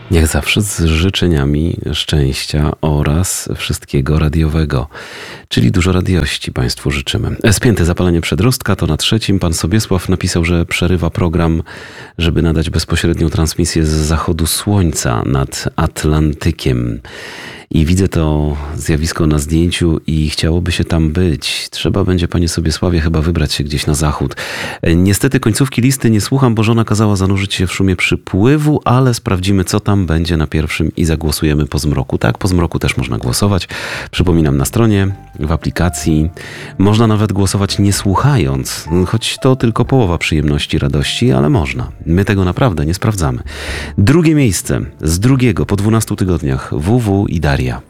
Jak zawsze z życzeniami szczęścia oraz wszystkiego radiowego, czyli dużo radiości Państwu życzymy. Spięte zapalenie przedrostka to na 3. Pan Sobiesław napisał, że przerywa program, żeby nadać bezpośrednią transmisję z zachodu słońca nad Atlantykiem. I widzę to zjawisko na zdjęciu i chciałoby się tam być. Trzeba będzie, panie Sobiesławie, chyba wybrać się gdzieś na zachód. Niestety końcówki listy nie słucham, bo żona kazała zanurzyć się w szumie przypływu, ale sprawdzimy, co tam będzie na pierwszym i zagłosujemy po zmroku. Tak, po zmroku też można głosować. Przypominam, na stronie, w aplikacji. Można nawet głosować nie słuchając, choć to tylko połowa przyjemności, radości, ale można. My tego naprawdę nie sprawdzamy. Drugie miejsce z drugiego po 12 tygodniach WW i Daria.